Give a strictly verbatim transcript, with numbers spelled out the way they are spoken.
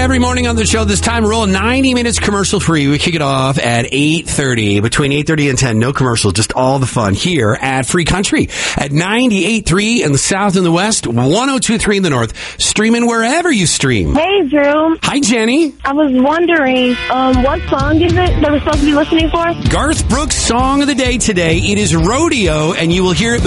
every morning on the show. This time, roll ninety minutes commercial free. We kick it off at eight thirty. Between eight thirty and ten, no commercials, just all the fun here at Free Country at ninety-eight point three in the south and the west, one oh two point three in the north, streaming wherever you stream. Hey, Drew. Hi, Jenny. I was wondering, um, what song is it that we're supposed to be listening for? Garth Brooks' song of the day today. It is Rodeo, and you will hear it